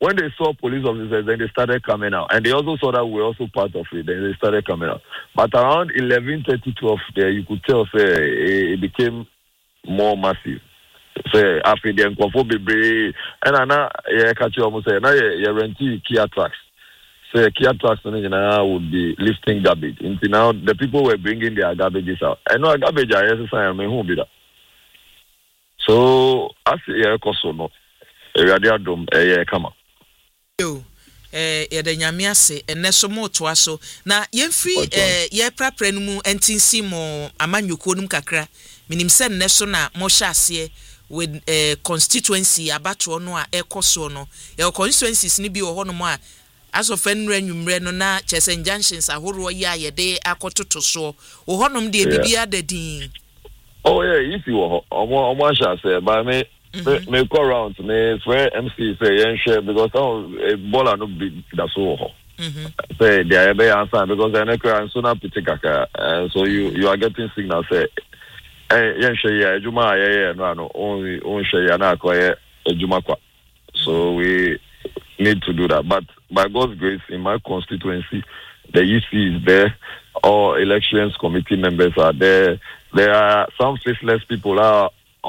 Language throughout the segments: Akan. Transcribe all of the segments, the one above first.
when they saw police officers, then they started coming out. And they also saw that we were also part of it. Then they started coming out. But around 11:30, 12 there, you could tell, say, it became more massive. Say, after the Nkwafobi, and now, catch you almost say, now you're renting Kia trucks. Say, Kia trucks would be lifting garbage. Until now, the people were bringing their garbages out. I know garbage, I mean, who be that? So, I see, no. Come on. Yɛda nyame ase enne so mo to aso na yemfri ye prapra no mu entinsi mo amanyoko num kakra minim se nne so na mo hya ase with constituency abato no a ekoso no ye constituencies ni bi wo ho no mo a asofa nra nwumre no na chesen junctions ahoro ya ye de akototo so wo ho nom de bibia dadin. Oh yeah, easy wo ho omo hya ase ba me me go around me for MC say yen share because a baller no be that's all. Say they are be answer because I know so na pitikaka so you are getting signal say yen share ya ejuma ya no on share ya na akoye ejuma kwa. So we need to do that, but by God's grace in my constituency the EC is there, all elections committee members are there. There are some faceless people are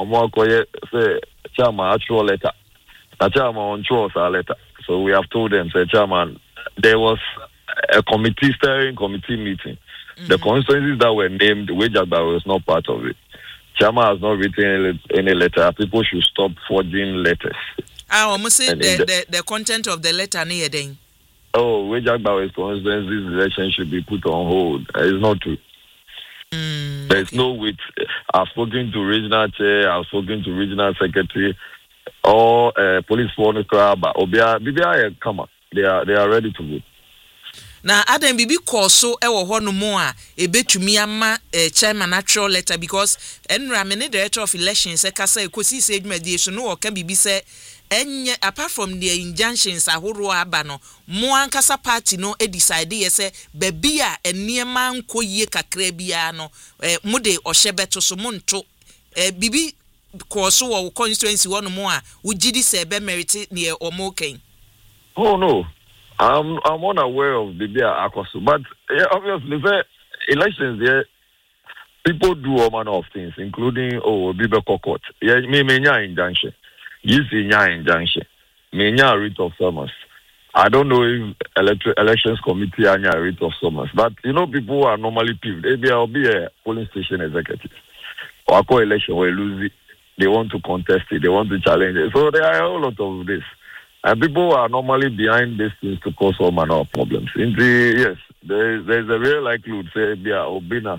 say chairman actual letter. A chairman on choice letter. So we have told them, say chairman, there was a steering committee meeting. The constituencies that were named, Wejagba was not part of it. Chairman has not written any letter. People should stop forging letters. I almost say the content of the letter near then. Oh, Wejagba's constituencies election should be put on hold. It's not true. There's no wait. I've spoken to regional chair, I've spoken to regional secretary, or police for the crowd, but BBI come on. They are ready to vote. Now, Adam Bibi call so ewo ho no mo a ebetumi ama chairman natural letter because enra me director of elections e kasa ekosi se adwumadie no o ka bibi se enye apart from the injunctions ahoro aba no mo ankasa party no e decide ye se baby a eniema nkoyie kakra bia no mo de ohyebeto so mo nto bibi call so wo constituency wo no mo a ugidi se be merit near omoken. Oh no. I'm unaware of the Akosu, but yeah, obviously, the elections there, people do all manner of things, including Bibe Kokot. Yeah, me injunction. You see injunction. Me writ of summons. I don't know if elections committee are writ of summons, but you know, people who are normally peeved. Maybe I'll be a polling station executive. Or a co-election where lose it. They want to contest it. They want to challenge it. So there are a whole lot of this. And people are normally behind these things to cause all manner of problems. Yes, there's a real likelihood, say, Obina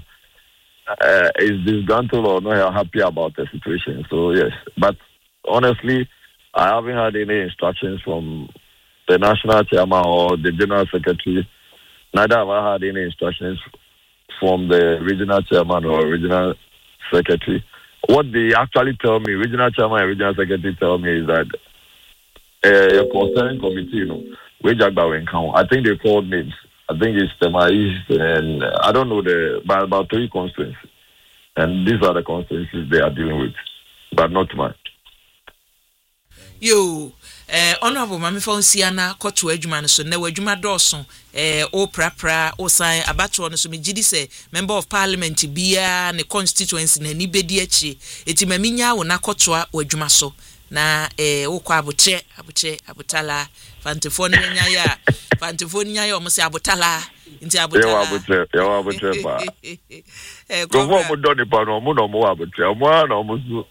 is disgruntled or not happy about the situation. So, yes. But honestly, I haven't had any instructions from the national chairman or the general secretary. Neither have I had any instructions from the regional chairman or regional secretary. What they actually tell me, regional chairman and regional secretary tell me is that a concerning committee, Wejagba encounter. I think they called names. I think it's Tema East and I don't know by about 3 constituencies. And these are the constituencies they are dealing with, but not mine. Yo, honorable Mami Fonsiana, Kotu Edjuman, so ne Edjuma Dawson, o prapra, o sign abato no so me gidi se member of parliament bia ne constituency na ni bedi achi. Eti maminya wo na kotoa Edjuma so. Na okwa abutala fantefoni nya ya fantefoni nya ya omo se abutala nti abutala ya abutre pa go mo do ni pa no mo no mo abutre mo na mo su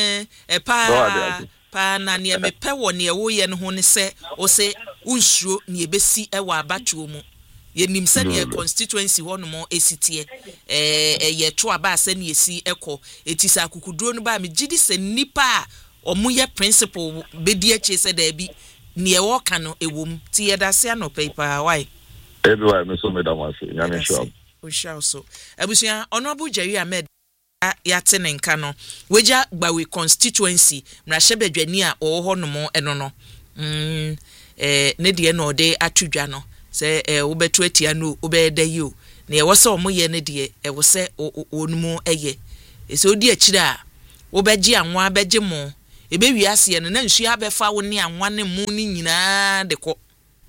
pa na ne me pe wo ne wo ye ne ho ne se o se unsuo ne ebesi e wa abatuo mu ye nim se ne constituency ho no mo esitie ye to aba se ne esi ekọ etisa akukuduro no ba me gidi se nipa omuye principle bedi achi se da bi ne e wo ka no ewom ti ye da se no paper why everywhere me so me da wase nyame sure o sure so abusia honorable Jerry Ahmed ya tene nka no weja gbawe constituency mrahye badwani a o ho no mo eno no ne de no de atudwa no se wo betu atia no obeda yi o ne e wo se omoye ne de e wo se onumu eye e se odi akira wo beji anwa beji mo ebe wiase no na nsu abefa wo ne anwane mu ni nyina de kɔ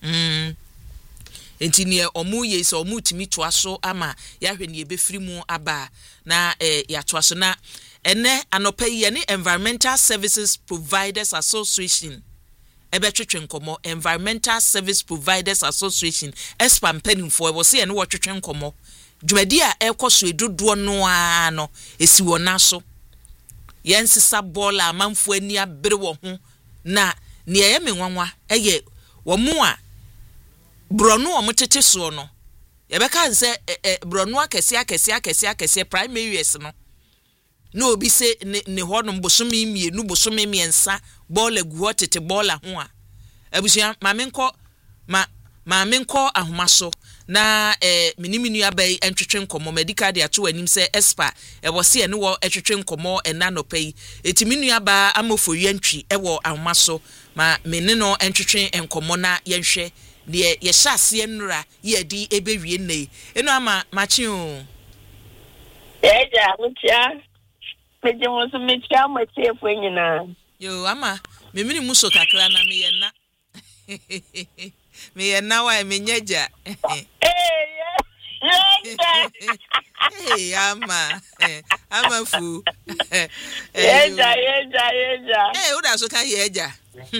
enti ne omu ye se omu timi toaso ama ya hwe ne ebefiri mu aba na ya toaso na ene anopa ye ne Environmental Services Providers Association ebe twetwe nkomo Environmental Service Providers Association espa mpanimfo wo se ye ne wo twetwe nkomo dwumadi a ekoso edodo no a no esi wo naso yensisa bola amanfo ani abere wo ho na ne ye menwanwa eye wo mu a brono o motete so no yebeka nse brono akese primary years no obi se ne hono bosome mienu bosome miensa bola guo tete bola ho a abusia mamenko ahomaso na miniminu abai entwetwe nkomo medical dia to anim se espa wo se ne wo etwetwe nkomo enanopai etiminu aba amofoyi antwi wo ahomaso ma menne no entwetwe nkomo na yenhwe de ye hyase enura ye di ebewie nei eno ama machi o eja mutia meje mo so metia mo tiefo nyina yo ama memini muso kakra na meyena meyena wa menyeja ama fu yeja uda so ka yeja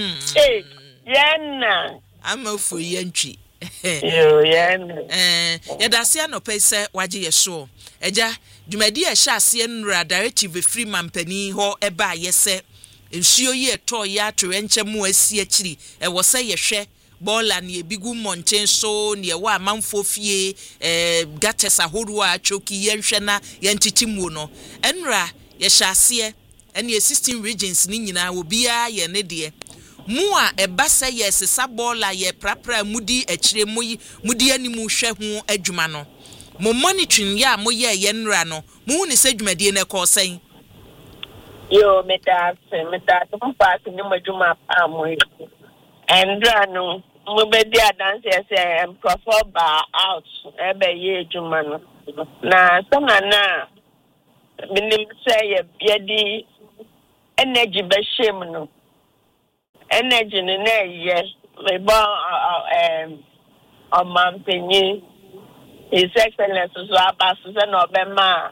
yenna ama fu yentwi yo yenna yedase anope se waje yeso eja dwumadi a hyase nura directive free mampani ho eba yese nsuo yi eto ya atwe nchemu asi akiri wo se yehwe bola ne ebigu monten so ne wa amanfo fie gates ahoru a choki yenhwe na yentitimu no enra ye hyase ene 16 regions ni nyina obia ye ne de mu a ebasa ye sesa bola ye prapra mudi akire mudi animu hwe ho adwuma no mo monitoring ya mo ye yenra no mu ni se dwumadi ne ko sen yo meta mo pass ni madwuma amoy endra no mo be dia dance say perform ba out ebe ye adwuma no na sama na minim say ye di energy be shame no energy ne na ye me ba omampenyi His Excellency so abaso se no be ma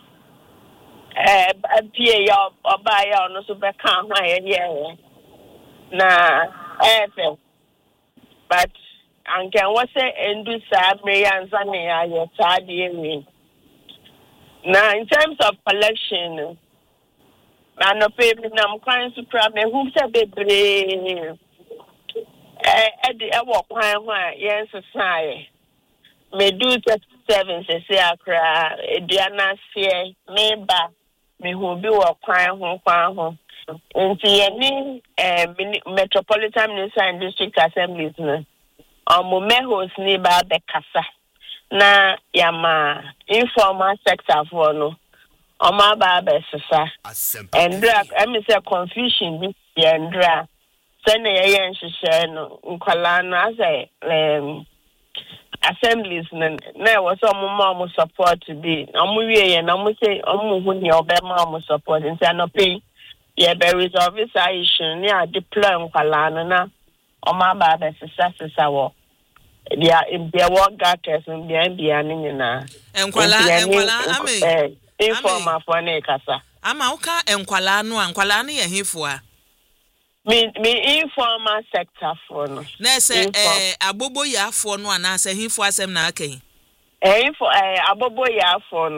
pie ya oba ya no so be kan ho ye na but anken what say endu sa me yanza ne ya ye tade mi na in terms of collection and no pay me na kwan so pra me who say bebre e wo kwan ho a yes sai me do 37 say akra eduana sie member me hu bi wo kwan ho nti ye ni Metropolitan Municipal and District Assemblies no mehos ni ba be kasa na yama informal sector for no ba be sesa endra I say confusion bi endra say na ye nhihye no nkwala no asay assemblies na was some support be wie ye na mo say hu ni obema mo support nti no pay ye be resolve this issue ni a deploy nkwala no na ba be sesa wo dia work gathers bia ni nyina enkwala ame informal for na kasa ama uka enkwala no ye hefo a me informal sector for no na say abobo ya afo no ana say hefo asem na akan abobo ya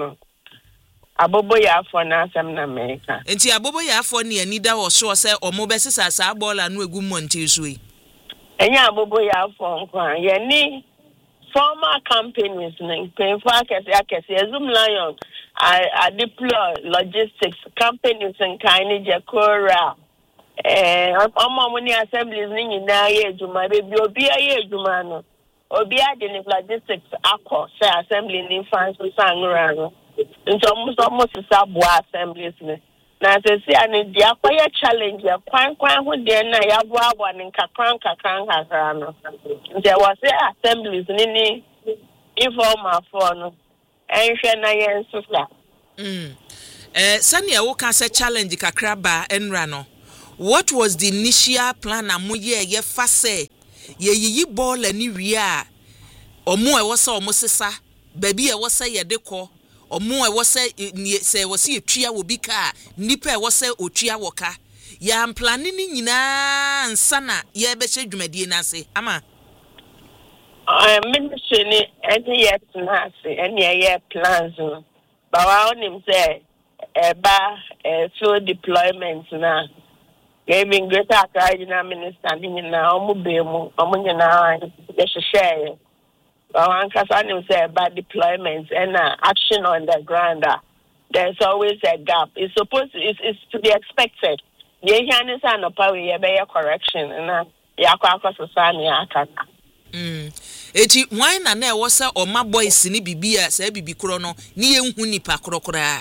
afo na asem na America enti abobo ya afo ne anida wo so say omo be sisa bola no egu monte so yi enya abobo ya afo nkwa ye ni former companies na penfo akese Zoom Lion I deploy logistics companies and kind Jakora omomuni assemblies ni nyina ye adwuma be bi obi aye adwuma no obi ade ni logistics akọ say assembly ni fans sangra no nso mo sisa bo assemblies ni na se si ani dia kwaya challenge ya kwan ho de na ya bo abo ni kakran no nje was assemblies ni informal for no enhwe na ye nsusa sani e wo ka se challenge kakra ba enra no what was the initial plan amoye ye fa say ye yiyi ball ani wie a omo e wo se omo sesa baby e wo se ye de ko omo e wo se se wo se etua wo bi ka nipa e wo se otua wo ka ya plan ni nyina nsana ye be hye dwumadie na ase ama ministry ni any yet na say any year plans but wa onim say eba field deployment na giving Greater Accra Regional Minister ni na omu be mu omu nyina ye share but one kasa nim say eba deployment and action on the ground there's always a gap it's to be expected ye hian say no power ye be correction na yakwa society akaka eti why na e wo se oma boys ni bibia say bibi kro no ni enhu nipa krokra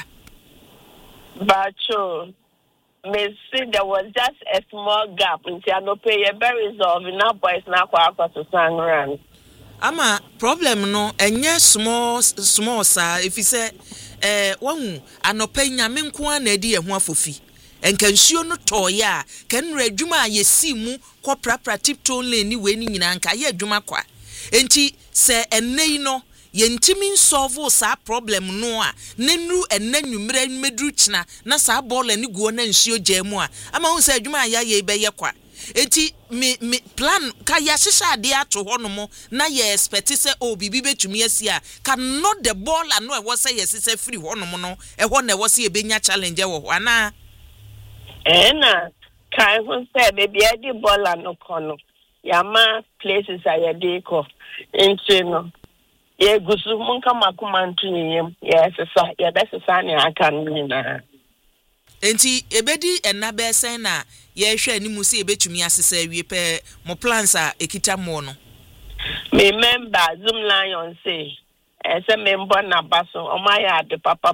Bacho, me see there was just a small gap until I no pay a very resolve now boys now kwa to sangran. Ama problem no enye small sa if you say wahu anopa nyame nko an edi ehu afofi enkansuo no toya kanura adwuma ye si mu ko prapra tipton le ni we ni nyina nka ye adwuma kwa enti se enei no yentimi solve sa problem no a nenu enanwumre medru china na sa ball ani guo na nsuo jamu a ama hu se adwuma ya ye be ye kwa enti me plan ka ya hihya de ato hono na ye expect se o bibi betumi asi a cannot the ball ano e wo se yes se free hono no e ho na wo se e benya challenge wo ho ana na kai hu se baby e di ball ano kono yama places ayede ko enti no ye gusu munka makumantu yem yes sa ye besesa ne aka nina enti ebedi enabe sen na ye hwe animu se ebetumi asesa wie pe mo plans a ekita mo no me member Zoom Lion say se member na baso o ma ya de papa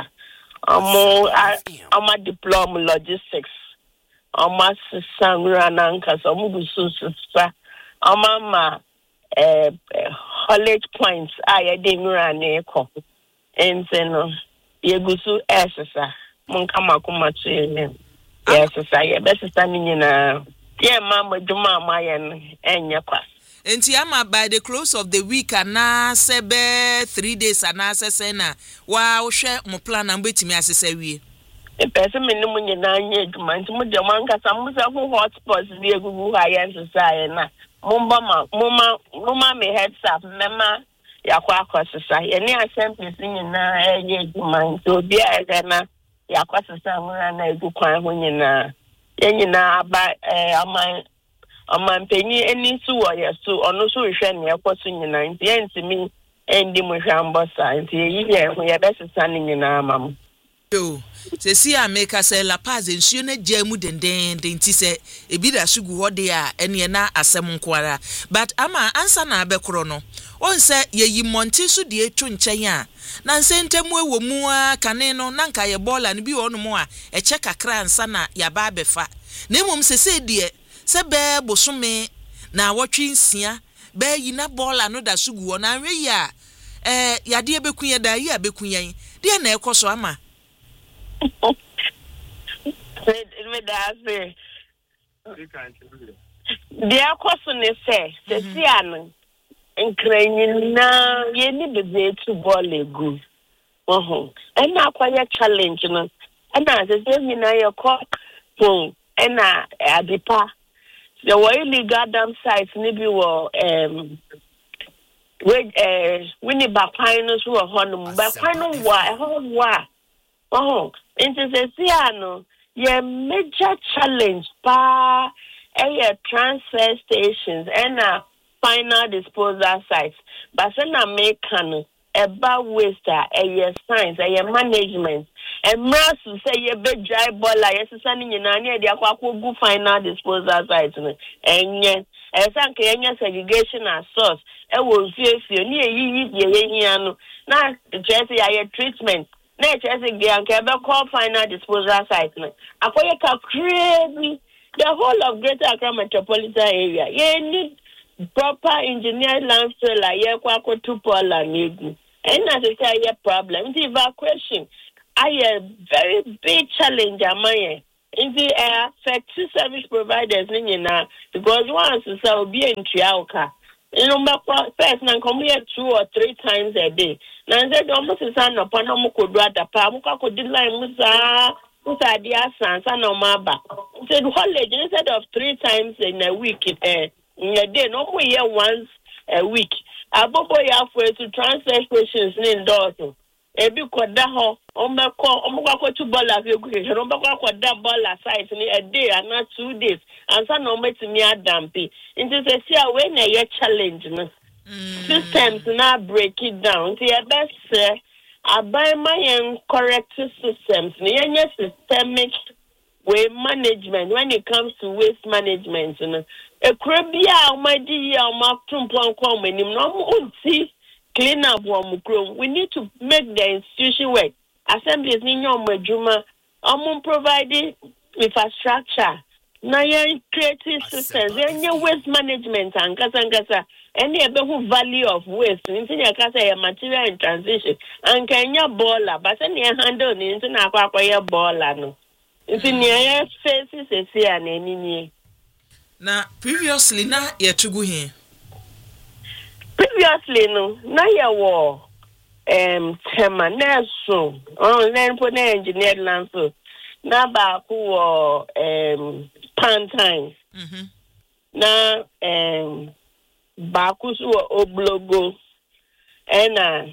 omo diploma logistics omo sangura nanka so mo gusu sa omo ma college points I didn't run a cop and no ye gusu esesa munka makuma to yes I best standing na yeah mama duma mayen enya kwa enti ama by the close of the week ana sebe 3 days ana sese na wa wo hwe mo plan na mbetimi asese wie e pese me no nyina anya duma nti mo de manka sam se ho hotspots bi egugu ha yen sesa na mumma me heads up mema yakwa akwasesa ye ni assembly nyina enye duma so bia na yakwa sesa nwura na egu kwan ho nyina ye nyina aba amanpenyi eni su wo ye so ono so hwe ne ekoso nyina nti entimi endi mo hwambosa nti ye ye ho ye besesa ni nyina amam yo se si America se La Paz nsuo na jamu denden nti se ebi da sugu hode a ene na asem nkwara but ama ansa na abekro no on se yeyi monti so de etu nchen a na nsentemu ewo mu a kane no na nka ye bola no bi wonu mu a eche kakra ansa na ya ba befa na emom se de se be bosome na wotwe nsia be yi na bola no da sugu ho na anwe yi a yade ebekuye da yi abekuyen de na ekoso ama me da say dia question is say see anu nkranyi na ye ni be to ball egu and akwa challenge no and as say me na ye call phone and adipa the way illegal dam sites ni bi wo we ni ba kwan no so wo honum ba kwan no wa Intercessiano, your major challenge pa transfer stations and final disposal sites. But then American about waste science, management. And most say you be dry bola, yes, sending you nani the aqua final disposal sites. And yet, as Kenya segregation as source, will see if you near you, now the treatment. Nature can call final disposal site. Akoya crazy the whole of Greater Accra metropolitan area. You need proper engineered landfill like Yekwako Tupola Nigu. And that's a problem. The evacuation. I a very big challenge among in the affect service providers because once so be in Triauka. You know, first, and come here 2 or 3 times a day. Now, that almost is an upon could do at the Pamuka could design Musa dear sons and no maba. Said holiday instead of 3 times in a week, in a day, no more here once a week. A bobo halfway to transfer questions in daughter. Ebi kwada ho omeko 2 ball education omeko kwada ball aside ni a day and not 2 days and so no metimi adampi into say see we na ye challenge no systems na break it down see best say abai my correct systems ni yenye systemic way management when it comes to waste management no ekrobia o madi ya o maktumpo nko manim no unti clean up we need to make the institution work. Assemblies in your majuma, providing infrastructure, now creative systems, your waste management and kasa, any who value of waste, in your kasa material in transition, and can your baller, but any handle into your baller no. It's in your faces a see an enemy. Now previously na yetugu here. Previously, no, na ya war, tema neso, then put engineered land so, na ba ku Pantine, na ba ku su Oblogo, ena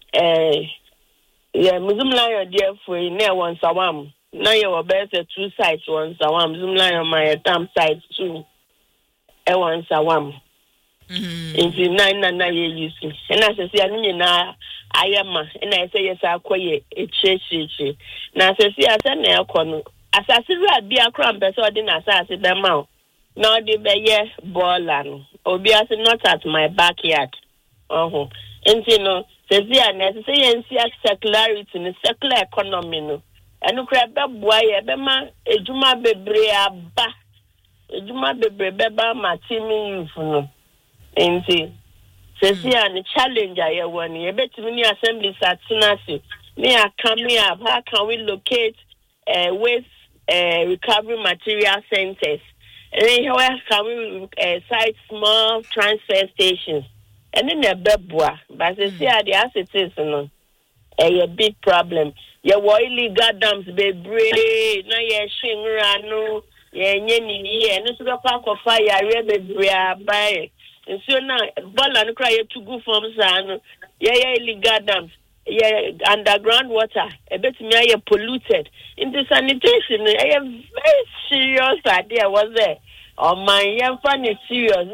Muslim lion dear for near one sawam. Na ya best 2 sites one sawam, Muslim lion my tam sites 2, one sawam. Into 9 years, and as I say, I am, and I say, yes, I'll call you a church. Now, I say, I said, now, as I said, be a crumb, but so I didn't assassinate them out. Now, the bay ball and obviously not at my backyard. Oh, and you know, says the necessary and see secularity in the secular economy. And you grab that boy, a bema, a juma bebrea ba, a juma bebeba, matimi, you know. Enti sesi an challenge aye woni e betimi assembly satinasi me come up how can we locate waste recovery material centers and then where can we site small transfer stations and then a bebwa but sesi the assets no a big problem ye illegal dams be brave na ye shinra no ye nyeni ye no so kwa fire be brave buy. So now, ball and cry to go from San, illegal dams, underground water, a bit me polluted. In the sanitation, a very serious idea was there. Oh, my young fan is serious,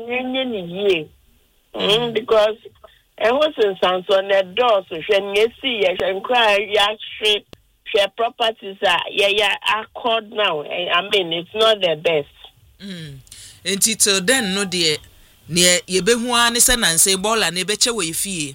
because I was in San on the door, so you see, I can cry, share properties are called now. I mean, it's not the best. And till then, no dear. Near Yebehu ani se na nse bola na ebeche we fie.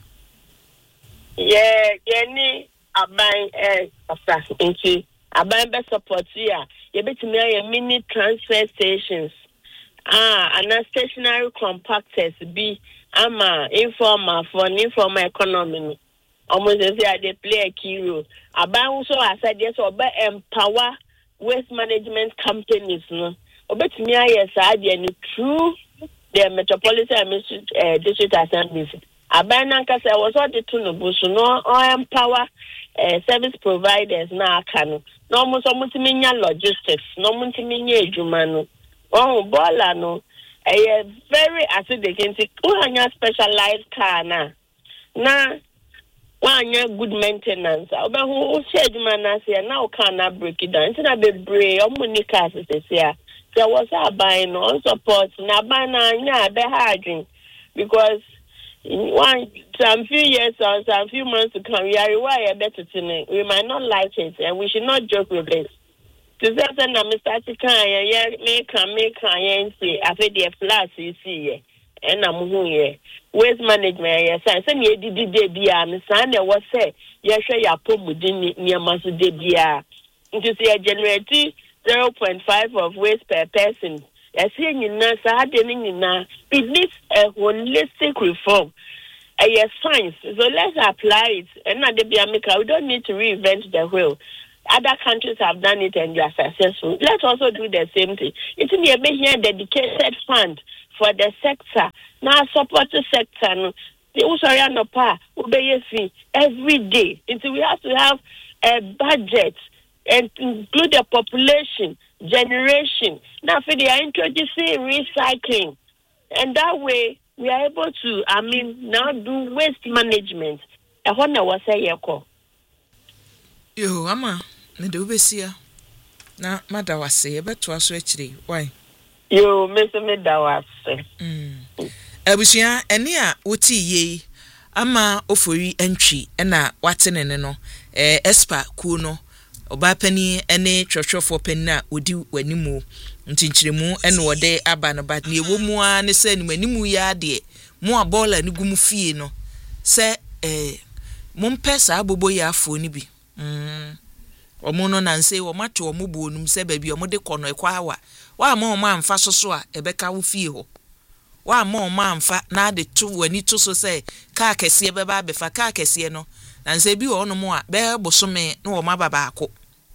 Ni aban after nti aban be support ya. Yebetimi aye mini transfer stations. And stationary compactors be ama informal for informal economy. Almost say they play a key role. Aban also as I just obe empower waste management companies no. Obetimi aye sa de true the Metropolitan District Assemblies. Abananka say was all the tunubusu no empower service providers na akano. No mo so mutiminya logistics, no mutiminya ejuma no. Oh bola no. Very acidic into who specialized car na. Na one good maintenance. Oba who share ejuma na say na o can na break it down. Ntina be brave omunika say there was a buying on support na banana be harding because some few years or some few months to come we are required better to we might not like it and we should not joke with this. To say na Mr. Tikan make say after the flats you see and I'm here waste management yes say me did bia me san there was say you share your pom within near masu de bia into say generate 0.5 of waste per person. It needs a holistic reform. Yes, science. So let's apply it. And not the Biamica. We don't need to reinvent the wheel. Other countries have done it and they are successful. Let's also do the same thing. It's in the dedicated fund for the sector. Now support the sector. Every day. We have to have a budget and include the population, generation. Now they are introducing recycling. And that way we are able to, now do waste management. I wonder what say yeko. Yo, ama, me do besia. Na madawase, beto aso echiri. Why? Yo, me dawase. Abusua ene a woti ye ama ofori entwi na watenene no espa ku no obapani ene twotwofo pani na odi wanimu ntinchiremu ene wode aba no bad ne ewomu a ne se animu ya de mu abola ne gumu fie no se mompesa abobo ya afo ni bi omo no na nse wo mato omo bo onum se ba bi omo de kono ekwa hawa wa ma omo amfa soso a ebeka wo fie ho wa ma ọma amfa na de to wani to so say ka kese beba befa ka kese no na nse bi wo no mo a be bosome na wo ma baba akọ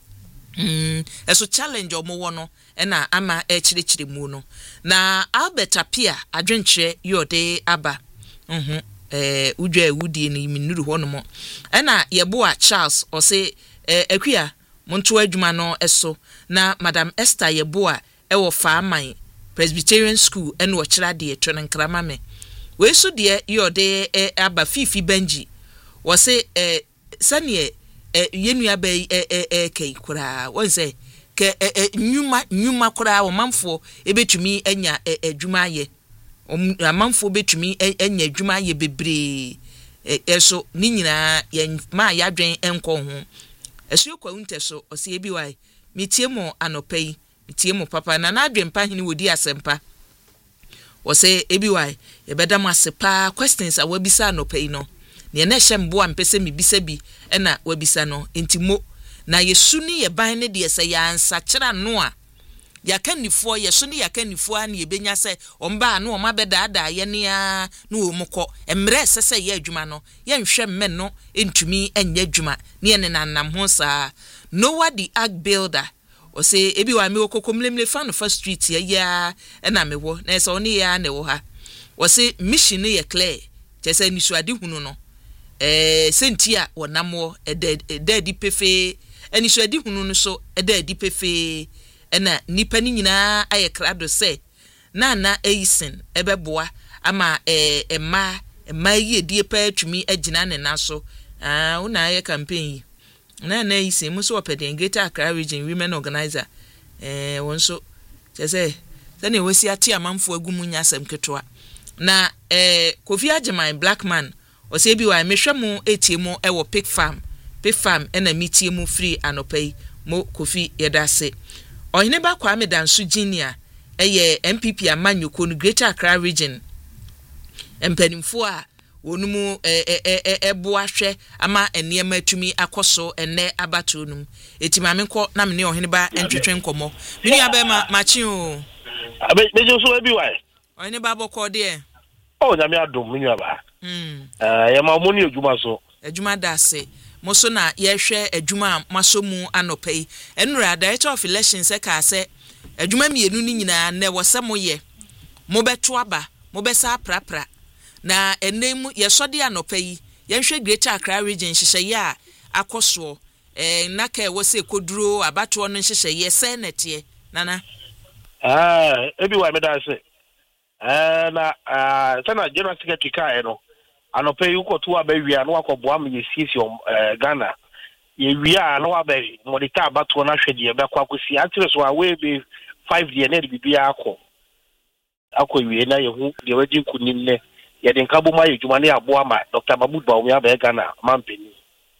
eso challenge omo wo no na ama echirechire mu no na Albert Apia adwenkyere yode aba udwa ewudie ni minuru ho no mo na yeboa Charles o say akua monto adwuma no eso na Madam Esther yeboa wo faaman Presbyterian School and watchra de etwen nkrama me we so de yode aba fifi banji wo se sane yenu aba kai kura won se ke nyuma kura wo manfo ebetumi anya adwuma ye amanfo betumi anya adwuma ye bebre eso ni nyina ye ma ya dwen enko ho eso kwa unte so o se ebi wai mitie mo anopai tie mo papa na adwempa hini wodi asempa wo se ebi wai e beda mo asepa questions a wabisa no pay no ne na hye mbo ampese mi bisa bi na wabisa no entimo na yesu ni ye ban ne de se ya ansa kira no a ya kanifo yesu ni ya kanifo a ne ebenya se omba na o mabeda da ye ne a na o mukọ emre sese ye adwuma no ye nhwe mme no entumi anya adwuma ne ne nanam ho sa Noah the Ark Builder o se ebi wa me okokomlemle fan for street ya na me wo na se oni ya na wo ha o se mission ye clear chese ni suade hunu no sentia wonam wo edi pefe eni suade hunu no so edi pefe na nipa ni nyina aye krado se na eisen ebeboa ama emma ye die pa atumi agina ne na so una aye campaign na ise muso opede Greater Accra Region Women Organizer wonso chese sane wasi ati amamfo agumu nya asem ketwa na Kofi Ajeman Blackman o se bi wa mehwemu etiemu ewo pig farm na mitiemu free anopai mo Kofi yedase ohine ba kwa medanso Junior eye MPP amanyoko no Greater Accra Region empanimfo a onumu eboahwe ama enema atumi akoso enne abato num etimame kọ na mene ohene ba entwetwe nkomo mini aba machi o bejo so ebi wai ohene ba bokọ de o nyame adom mini aba ya ma mo ni adwuma so adwuma dase mo so na ye hwe adwuma masomu anopai enura Director of Elections se ka se adwuma mienu ni nyina na wo se mo ye mo beto aba mo besa prapra na enemu yesode anopai yenhwe Greater Accra Region hyehyeye a akoso na ka wo se koduro abato no hyehyeye senete nana ebi wa me da se na sana General Secretary ka no anopai ukoto abawia no akoboa me yesisi Ghana ye wia no abawi modika abato na hwede ye bekwa akosi atire so awe be 5 year na bibia akọ wie na ye hu de wadi kunim ne ye den kabo ma ye dwuma ne aboa ma Dr. Mahmoud Bawumia abega na mampeni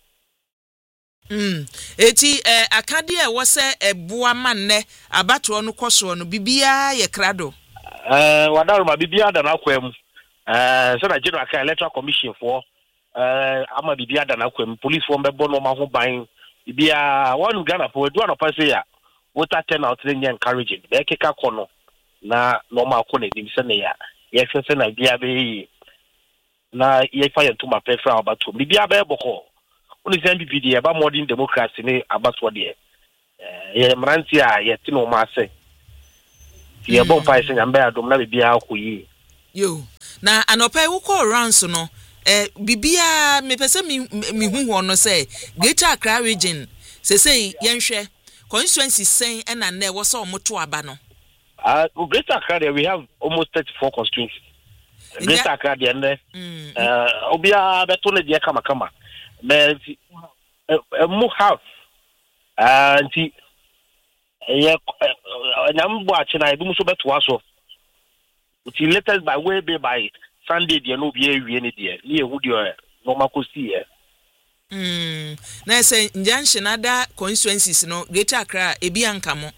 eti akade e wo se eboa manne abato no koso no bibia ye krado wadaro ma bibia da na akwam so na General Electoral Commission for ama bibia da na akwam police for mbebo no ma ho ban bibia one Ghana for do no pass ya water turnout ne encouraging be keka kono na normal ko ne dim se ne ya ye hwese na bia be na ye fa ye to ma pefra abato bibia be boko only send NPP about modern democracy ne about what there ye mranti a ye ti no ma se ye bon pa ise nyamba adom na bibia akoyi yo na anopa wo call rounds no bibia me pese mi hu ho no say Greater Accra region say yenhwe constituency sen na na wo so moto aba no Greater Accra we have almost 34 constituencies. Greater Accra there obia beto ne dia kama but mu have anti ye nyambo achina ebi so beto aso uti latest by way by Sunday dia no bia wie ne dia ne ehu dia normal kosi na say junction ada constituencies no Greater Accra ebi ankamo.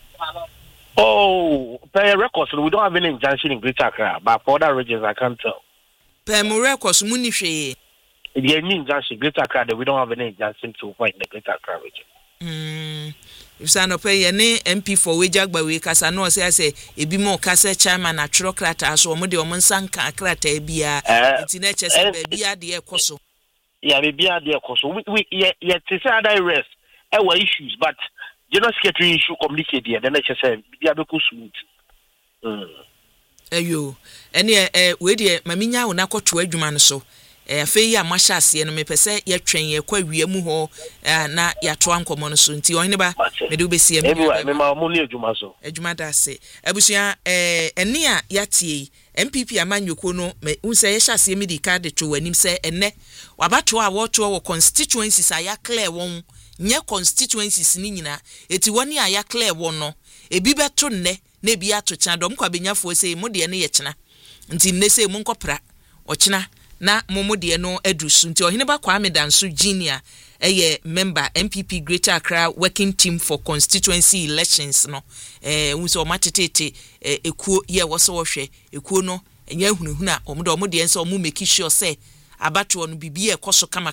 Oh, per records we don't have any injunction in Greater Accra, but for other regions I can't tell. Per records muni hwe. The injunction Greater Accra we don't have any injunction to find in the Greater Accra region. If Sano pay any MP for Wejagba we kasa no say ebi mo kasa chairman na tro krata so mo de omo nsanka krata bia itineche se bia de ekoso. Yeah, bia de ekoso. We yet say other rest. Our issues but General Secretary issue communicate here, then I just say, be able to smooth. Ayo, any we dear, Maminya will not go to Edgeman so. Afei ya mashasi no mepese ye twen ye kwa wiemu ho na ya to ankomo no so nti ohene ba me do besi me ma mo ni adwuma so adwuma da se abusua ene a yatie MPP amanyoko no me unse ye hyase me di card to wanim se enne wabato a woto wo constituencies aya clear won nye constituencies ni nyina eti woni aya clear won no ebi beto nne na ebi ato kya dom kwa benyafo se mo de ne ye kyena nti nne se mo nkopra ochena na momode no adusu nti ohene ba Kwame Danso Junior member MPP Greater Accra Working Team for Constituency Elections no unso matetete ekuo ye woso wohwe ekuo no enya hunhuna omode ense omu make sure say abato no bibie ekoso kama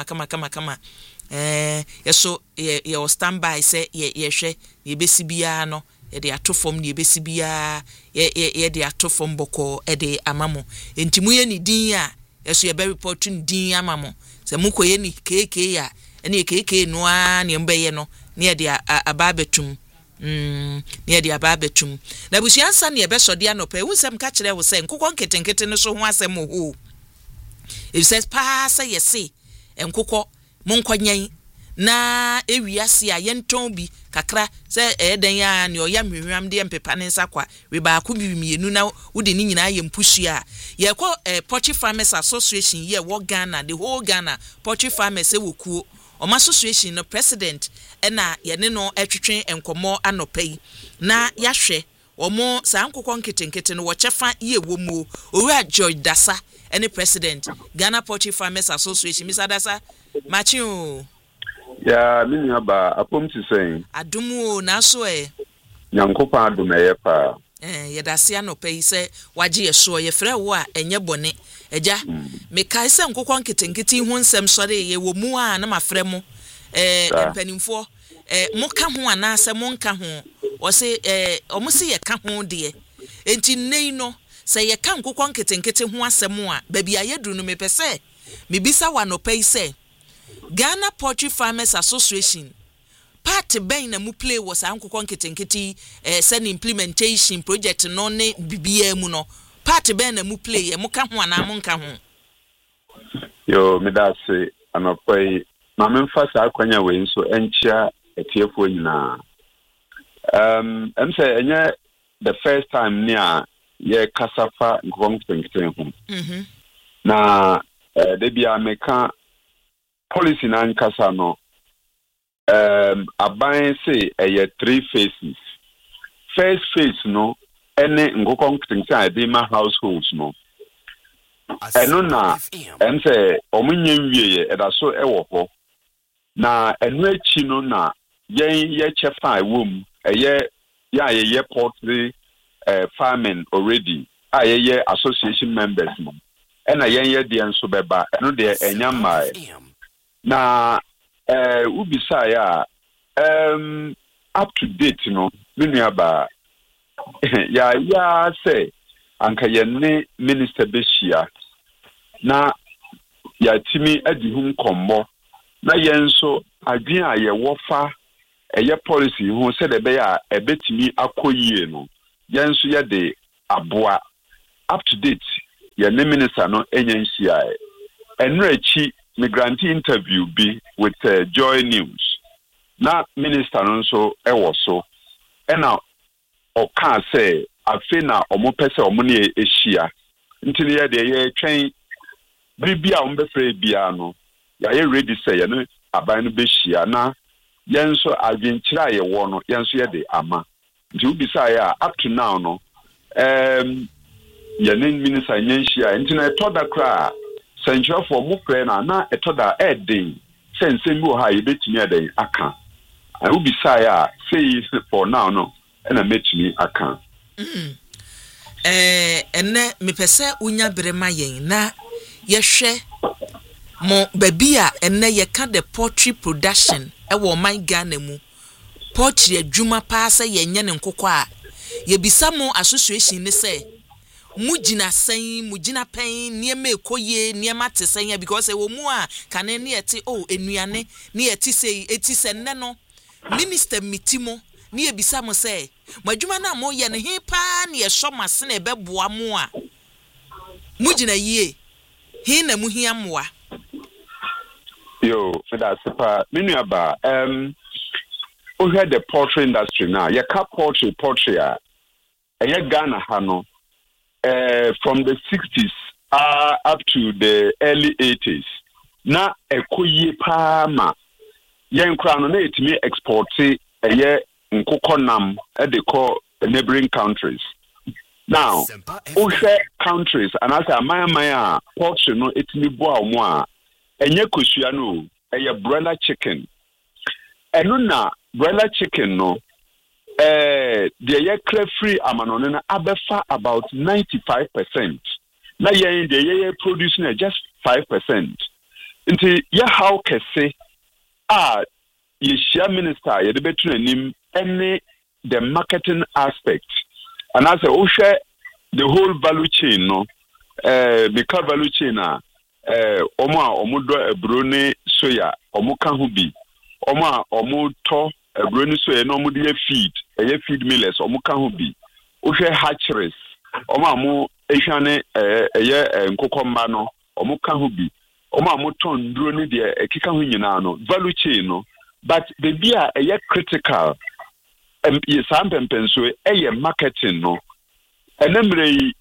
yeso ye standby say ye hwe ye besi bia no ye de atofom ne ye besi bia ye de atofom boko e de amamo enti mu ye ni din a yeso ye be report din amamo se mukoye ni keke ya ene keke no a ne mbeye no ne ye de ababetum ne ye de ababetum na busuansa ne ye be sode anopa wunsem ka kire wo se nkokon ketenkete no so ho asem ho it says pass yesi enkokon monkonyan na ewiase a yenton bi kakra se eden ya ne oya hwehwam de empepa ne nsakwa we ba ko bimienu na wode ni nyina ye mpusu a ye ko Poultry Farmers Association ye wo Ghana the whole Ghana Poultry Farmers wokuo Oma association no president na ye ne no atwetwen enkomo anopai na yahwe omo sa nkokon nketenkete no wo chefa ye wo mu Owura George Dasa any president Ghana Poultry Farmers Association Mr. Dasa Machiu ya mini aba apom ti sen adumu na so nyankopa adum pa ye dase anopai se waje ye so ye frɛ wo a enye bone eja me kai se nkokon nketenkete hu nsɛm sɔre ye wo mu a na mafrɛ mo mpanimfo mo ka ho ana se mo nka ho wo se omo se ye ka ho de enti nei no se ye ka nkokon nketenkete ho asɛm a ba bia ye duru no me pese me bisa wa nopai se Ghana Poultry Farmers Association part ben na mu play was ankokon ketenketi sen implementation project no ne bibia mu no part ben na mu play e mu ka ho ana mu nka ho yo me da se anopai ma me mfa sa akwanya we nso enchia etiefo nyina em say enye the first time near ye kasafa nkokon ketenketi ho na de bia meka policy na nkasa no aban say eye 3 phases. First phase no ene ngokon ketenkete ade ma households no eno na say omunye wieye eda so ewo ho na eno achi no na ye chefa wom eye ya ye poultry farming already ye association members no ena ye de enso beba eno de enyama na ubisa ya up to date no menuaba ya say anka ye minister beshia na ya timi adihum kommo na yɛn nso adwene a yɛwɔ fa ɛyɛ policy ho sɛ de bɛyɛ a ɛbɛtumi akɔ yie no yɛn nso yɛde aboa up to date yɛn ne minister no enya nhyia ɛnura akyi migrant interview bi with Joy News na minister no nso ɛwɔ so ɛna ɔka sɛ afe na ɔmo pɛ sɛ ɔmo ne ehyia nti ne yɛde yɛtwɛn biribi a ɔmo bɛfrɛ bia no yɛayɛ ready sɛ yɛne aban no bɛhyia na yɛn nso adwenkyerɛ a yɛwɔ no yɛn nso yɛde ama nti wobisa yɛ a up to now no yɛne minister nyanhyia nti na ɛtɔ da koraa sɛnkyerɛfoɔ mo frɛ na ɛtɔ da ɛden sɛ nsɛm bi wɔ ha yɛbɛtumi ɛden aka wobisa yɛ a sei for now no ɛna mɛtumi aka ɛnɛ mepɛ sɛ wonya bere ma yɛn na yɛhwɛ mo baabi a ɛnɛ yɛka the poultry production ɛwɔ man Ghana mu poultry adwuma paa sɛ yɛnyɛ ne nkokɔ a yɛbisa mo association ne sɛ mujina sɛn mujina pɛn niema ekoye niema te sɛn because ɛwɔ mu a kane ne yɛte enuane ne yɛte sɛ eti sɛ nne no minister mitimo ne yɛbisa mo sɛ madwuma na mo yɛ ne he paa ne yɛhɔ mase na ɛbɛboa mo a mujina yie he na mu hia moa yo that's super menuaba we had the poultry industry now you cap poultry a ɛyɛ Ghana ha no from the 60s up to the early 80s na ekoye pa ma yen kra no na etimi export ɛyɛ nkokonam de call neighboring countries now other countries and as amaya poultry no etimi bo a mo a enye kosua no ɛyɛ broiler chicken eno na broiler chicken no the year free amanone na abefa about 95%. Na yen the year producing just 5%. Nti ye how kese ye share minister ye de betu anim any the marketing aspect. And as a share the whole value chain no because value chain omo do ebrone soya omo ka ho bi omo to ebroni so e no mo de feed feed millers omo ka ho bi o hwe hatcheries omo amo ehwane nkokomba no omo ka ho bi omo amo ton nduro ne de ekika ho nyina no value chain no but the bia critical ye sampempen so marketing no enemre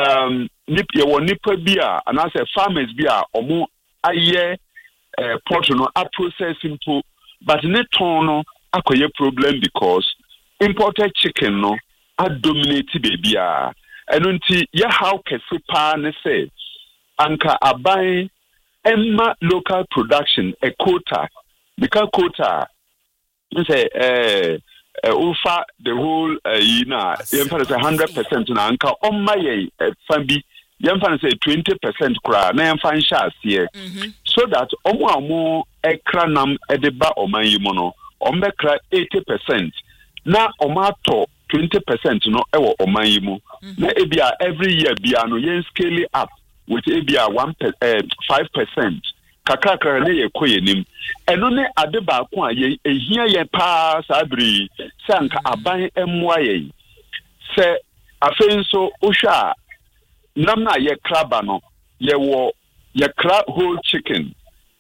ye wonipa bia anase farmers bia omo aye poultry no a processing po but ne ton no akoye problem because imported chicken no a dominate baby eno nti ya how kese pa ne say anka aban emma local production a quota because quota you say over the whole yina yemfa say 100% na anka omma ye fambi yemfa say 20% kra na yemfa nsha ase so that omo ekra nam edeba oman yimo no ombekra 80% na omato 20% no ewo oman yimu na ebia every year bia no yen scale up with ebia 5% kakakra na ye koyenim eno ne ade ba ko a ye ehia ye pa sabri sanka aban emwa ye se afenso ohwa nam na ye kraba no ye wo ye kra whole chicken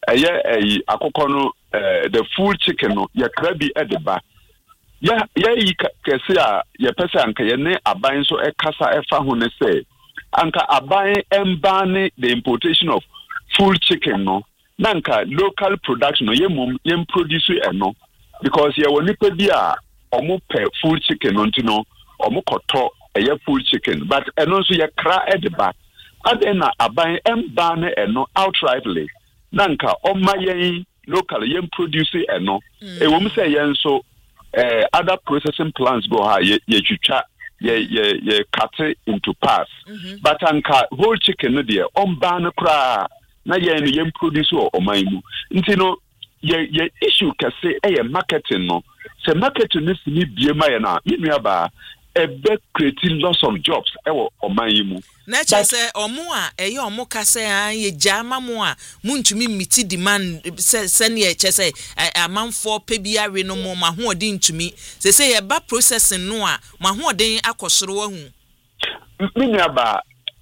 akoko no the full chicken no ya krabi edeba ya yi kese a ya pesa anka ye ne aban so ekasa efa ho ne se anka aban embane the importation of full chicken no nanka local production no ye produce eno because ye woni pa bi a omo pe full chicken no ntino omo koto full chicken but eno so ye kra edeba adena aban embane eno outrightly nanka omma yen local yen produce eno ewom say yen so other processing plants go ha ye twitwa ye cut into parts but anka whole chicken no there omba no kra na yen produce o oman mu nti no ye issue kase marketing no se marketing no sini bie ma ye na yenuaba ebe creating lots of jobs ewo omayimu na che say omo a eye omo ka say ye jama mo a muntumi miti demand se ne che say amanfo pebiare no mo mahoodin ntumi se ye ba processing no a mahoodin akosoro wahu minyaba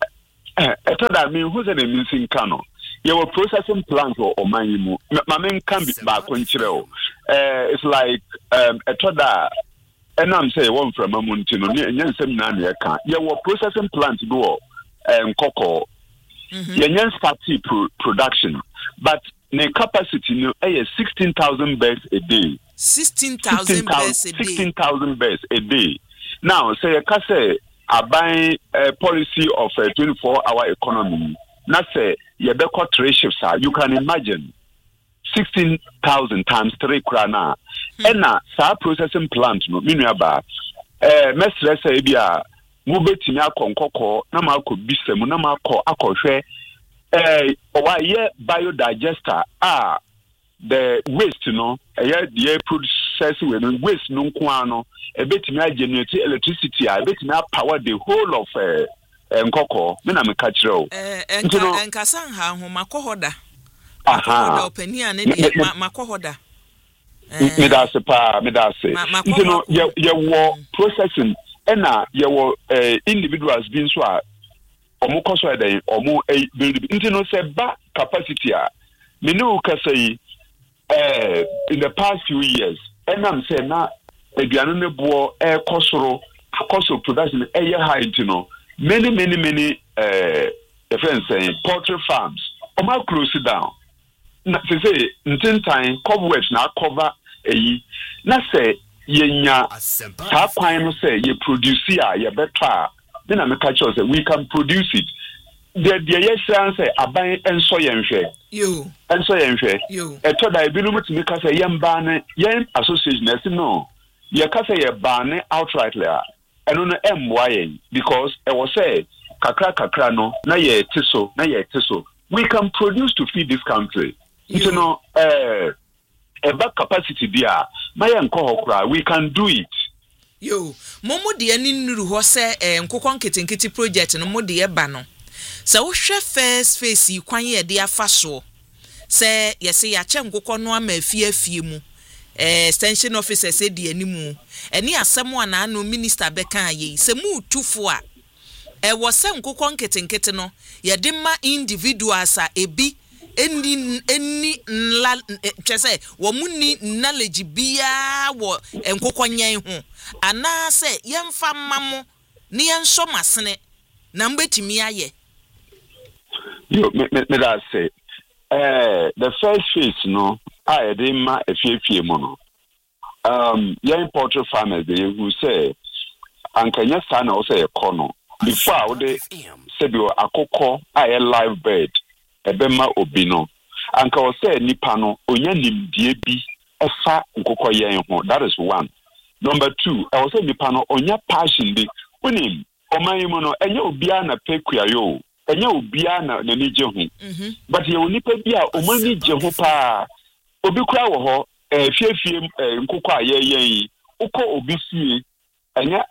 etoda me who say na missing kano ye were processing plant or omayimu mamen can be ba konchire o it's like etoda and I'm saying one from a mountain, and seminar can. You were processing plant do cocoa. You started production, but the capacity is 16,000 beds a day. 16,000 beds a day. 16,000 beds a day. Now, say a case a buying policy of a 24-hour economy. Not say you better 3 shifts. You can imagine 16,000 times 3 krana. And now, processing plant no minuaba. Mestre say bia mubeti na konkoko na mako bisemu na mako akohwe owaye biodigester the waste no the process we waste no nko no ebetimi generate electricity ebetimi power the whole of nkoko me na me ka kire o enkasan ha ho makohoda aha opinion ne makohoda me da se you know your processing ena your individuals being so omo koso eden omo build you know say ba capacity me no ka say in the past few years enam say na eduano ne bo kosoro cost of production high you know many friends saying poultry farms omo close down na say in time cobwebs na cover na say yenya ta kwan no say ye produce ye better then I make sure say we can produce it the yes say aban enso yenhwe yo eto da bi no mutimi ka say yemba ne yen association na no ye ka say ye ban outrightly eno no emwa because e was say kakra no na ye tiso we can produce to feed this country you know a back capacity there we can do it yo momo de ani nuru ho se nkokon ketenketi project no mo de e ba no se wo hwe first phase kwan ye de afa so se yese ya che nkokon no ama afie mu extension officer se de animu eni asem ana no minister beka ye se mu tufo a wo se nkokon ketenketi no ye de ma individuals a ebi eni nla chese wo muni knowledge bia wo enkokonyan ho ana se yemfa mamo ne yenso masene na mbetimi aye yo me that say the first phase no I dey ma efiefie mo no young poultry farmers they who say ankanya sta na o say ekono before wo dey say bi akoko a live bird ebema obino anka o say nipa no onya nimdie bi efa nkokoyen ho that is one. Number 2 I was say nipa no onya passion bi onim omayimo no enye obia na pekua yo enye obia na nije ho but ye onipa bi a omani je ho pa obi kura wo ho fiefie nkoko a yeyen uko obi fie enye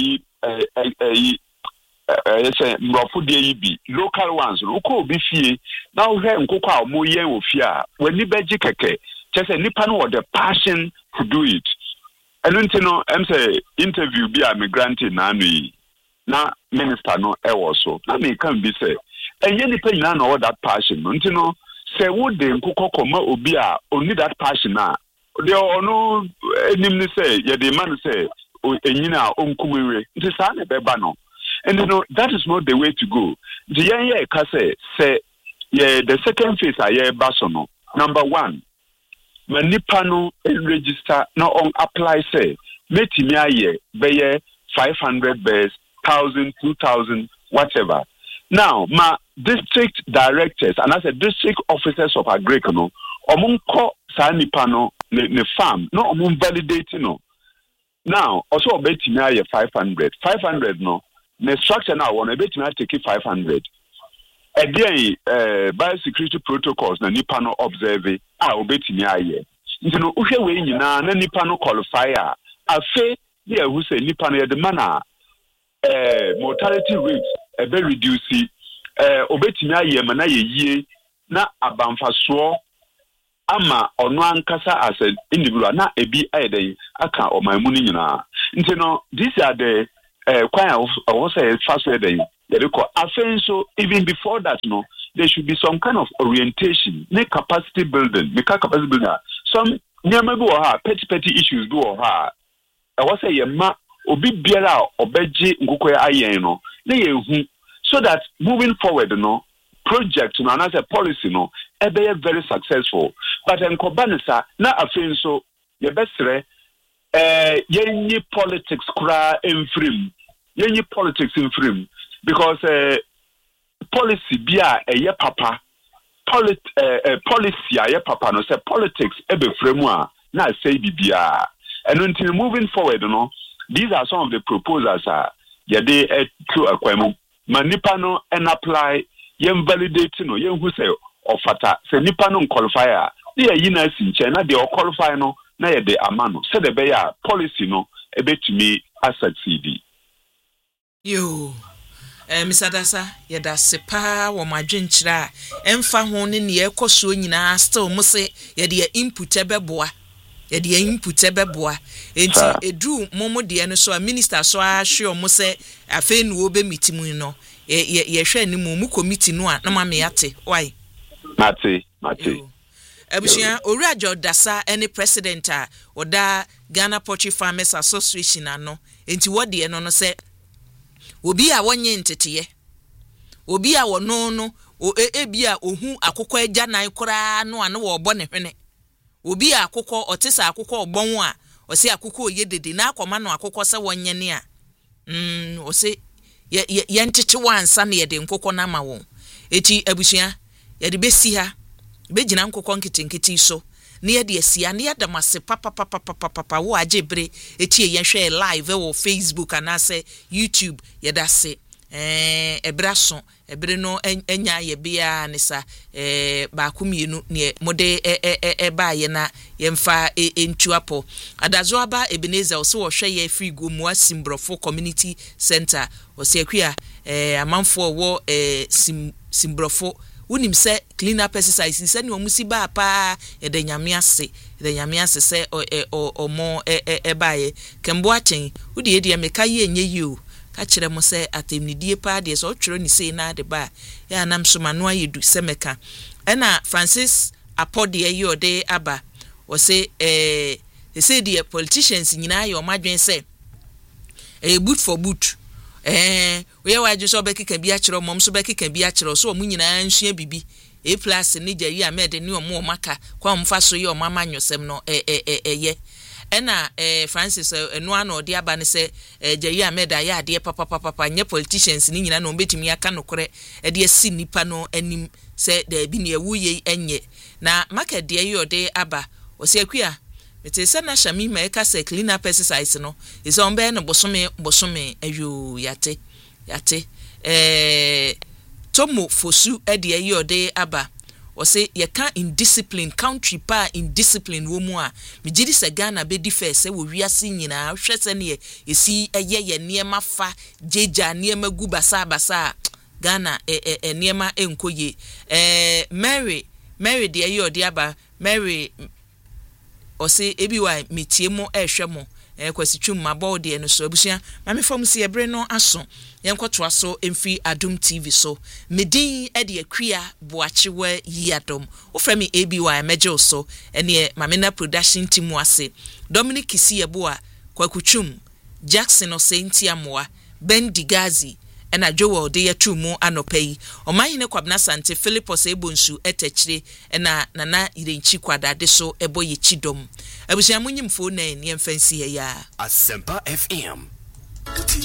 say mrofo de yi bi local ones uko obi fie na wo hwe nkoko a mo yen ofie a wani beji keke say nipa no the passion to do it and you know I'm say interview bi a me granted na anu yi na minister no e wo so na me kan bi say enye nipa nyina na that passion no you know say wo de nkoko koma obi a only that passion na de ono enim ni say ye de man say enyina onkumwe nti sa na beba no. And you know that is not the way to go. The year ka say the second phase aye basono. Number 1, when nipa no register no on apply say metimi aye be 500 beds, 1,000, 2,000, whatever. Now my district directors and as a district officers of agric no omunko sa nipa no ne farm no omun validate no. Now also betimi aye 500 no. The structure now one bit to take 500. Again, biosecurity protocols na nipa no observe obetimi aye. You know, uhwe we nyina na nipa no qualifier. Afe there who say nipa no the manner mortality rates ebe reduce obetimi ayema na yeye na abamfaso ama ono ankasa as an individual na ebi ayedai aka omanmu ni nyina nti no these are the kwanya of say fast way so even before that no there should be some kind of orientation, make capacity building, some never go petty issues do I was say ma obi biara obeji ngukoya ayeno so that moving forward no project no and as a policy no ebe very successful but en kobanisa na afin so ye besre yenyi politics kura enfrim because policy bia eye papa policy aye papa no say politics ebe fremu a na say bibia and until moving forward no these are some of the proposals yede to akwemu manipa no and apply yem validate no yem hu say ofata say nipa no qualify dey yina sinche na dey qualify no na yede amano say the be policy no ebetumi succeed yo Mr. Dasa yeda sepa wo madwenkyira emfa ho ne ne ekoso nyina still mo se yede input ebeboa enti edu momo de no so a minister so a hwe mo se afa nu obe mitimu no ye hwe ni mu committee no a na ma me yate why mate abusia Owurajo Dasa any president a oda Ghana Poultry Farmers Association ano enti wode no se obi a wonye ntete obi a wono no ebia ohu akokọ agya nan kora no ane wo bọ ne hwene obi a akokọ otesa akokọ obon a ose akokọ oyedede na akoma no akokọ se wonye ne a ose ye ntete wansa na yede nkokọ na ma won eti abusua yede besi ha begina nkokọ nketenkete so na yede asia na yede mase papa wo ajebre eti ye hwe live wo Facebook anase YouTube yede ase ebraso ebre no enya ye bia ne sa ba kumienu ne mode ba ye na yemfa entuapo adazo aba Ebenezer o se wo hwe ye free go mu Asimbrofo Community Center o se akua amanfo wo Simbrofo unim se clean up exercise se ni omusi ba pa de nyame ase se omo ba ye kembo achen udi edi meka ye enye yi o ka kire mo se atemnidie pa de so twero ni sei na de ba ya nam so mano ayedu semeka na Francis Apode ayi ode aba o se say the politicians nyina ye o madwen se boot for boot we wa ju so be keka bi a kire mom so be keka bi a kire so o mu nyina nsua bibi plus ni jari amede ni o mu maka kwa mfa so ye o mama nwosem no ye ena Francis eno ana odi aba ne se jari ameda ya ade papa nye politicians ni nyina no betimi aka nokore de asi nipa no anim se da bi ne ewuye enye na market de ye ode aba o se akua mete se na shami ma eka se clean up exercise no is on be no bosome ayo yate Tomo Fosu de ye ode aba o say ye can indiscipline country pa indiscipline wo mu a me gidi se Ghana be di first se wo wiase nyina hwe se ne esi ye niema fa jeja niema gu basa Ghana niema enkoye Mary de ye ode aba Mary o say ebiwa metie mo ehwe mo kwasitwum mabode no so abusia mame fam se ebre no aso yenkotoa so emfi Adom TV so medin de akua boachewa yi Adom oframi ABY mejo so ene mame na production team ase Dominic Kisieboa kwakutwum Jackson Osentiamoa Ben Digazi ena Joel de yatumu anopai omanyine kwabna sante Philipos ebonsu etechire ena nana irenchi kwada de so ebo ye chidom abusia munyimfo na yemfansi ya Asempa FM